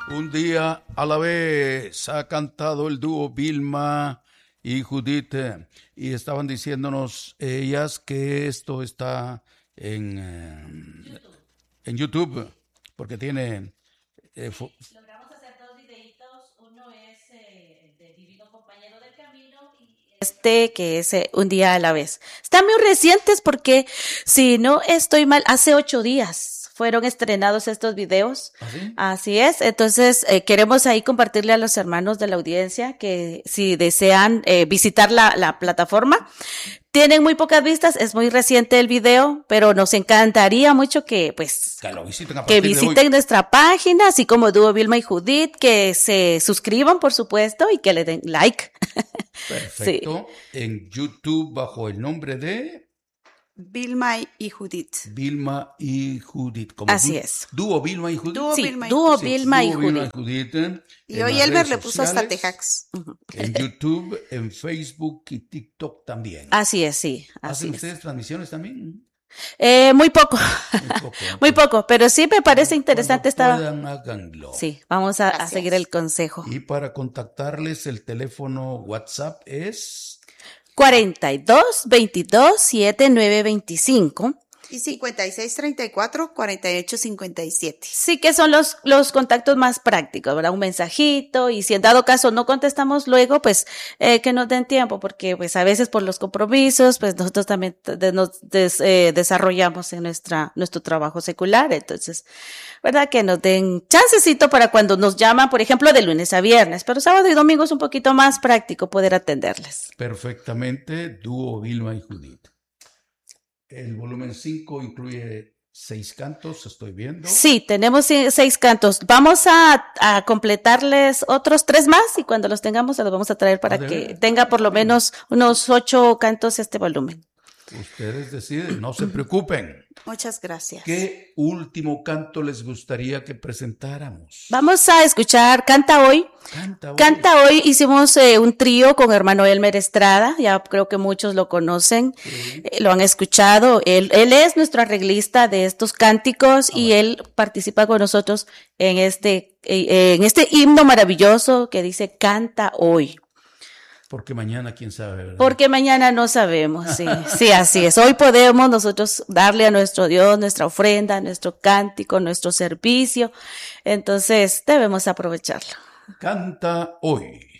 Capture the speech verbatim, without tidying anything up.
Un día a la vez ha cantado el dúo Vilma y Judith eh, y estaban diciéndonos ellas que esto está en, eh, en YouTube porque tiene... Eh, fu- Logramos hacer dos videitos, uno es eh, de Divino Compañero del Camino y este que es eh, Un Día a la Vez. Están muy recientes porque, si no estoy mal, hace ocho días fueron estrenados estos videos. ¿Ah, sí? Así es, entonces eh, queremos ahí compartirle a los hermanos de la audiencia que si desean eh, visitar la, la plataforma, tienen muy pocas vistas, es muy reciente el video, pero nos encantaría mucho que pues Que lo visiten a que partir de hoy. visiten nuestra página, así como Dúo Vilma y Judith, que se suscriban, por supuesto, y que le den like. Perfecto. En YouTube bajo el nombre de Vilma y Judith. Vilma y Judith. Como Así du- es. Dúo Vilma y Judith. Dúo Sí, Vilma y Dúo Sí, Vilma y Dúo Vilma y Judith. Judith. eh, Y en hoy las Elber redes le puso hasta sociales, Tejax. En YouTube, en Facebook y TikTok también. Así es, sí, así ¿Hacen es. ustedes transmisiones también? Eh, muy poco, Muy poco. muy poco, pero sí me parece interesante Cuando esta. puedan, háganlo. Sí, vamos a, a Gracias. seguir el consejo. Y para contactarles, el teléfono WhatsApp es... cuarenta y dos, veintidós, setenta y nueve, veinticinco. Y cincuenta y seis, treinta y cuatro, cuarenta y ocho, cincuenta y siete. Sí que son los, los contactos más prácticos, ¿verdad? Un mensajito y si en dado caso no contestamos luego, pues eh, que nos den tiempo porque pues a veces por los compromisos, pues nosotros también de- nos des- eh, desarrollamos en nuestra nuestro trabajo secular, entonces, ¿verdad? Que nos den chancecito para cuando nos llaman, por ejemplo, de lunes a viernes, pero sábado y domingo es un poquito más práctico poder atenderles. Perfectamente Dúo Vilma y Judith. El volumen cinco incluye seis cantos, estoy viendo. Sí, tenemos se- seis cantos. Vamos a, a completarles otros tres más y cuando los tengamos se los vamos a traer para Ah, ¿de que veras? tenga por lo menos unos ocho cantos este volumen. Ustedes deciden, no se preocupen. Muchas gracias. ¿Qué último canto les gustaría que presentáramos? Vamos a escuchar Canta Hoy. Canta hoy. Canta Hoy hicimos eh, un trío con hermano Elmer Estrada, ya creo que muchos lo conocen, Sí. eh, lo han escuchado. Él, él es nuestro arreglista de estos cánticos y él participa con nosotros en este, eh, en este himno maravilloso que dice Canta Hoy. Porque mañana, quién sabe, ¿verdad? Porque mañana no sabemos, sí, sí, así es. Hoy podemos nosotros darle a nuestro Dios nuestra ofrenda, nuestro cántico, nuestro servicio. Entonces debemos aprovecharlo. Canta hoy.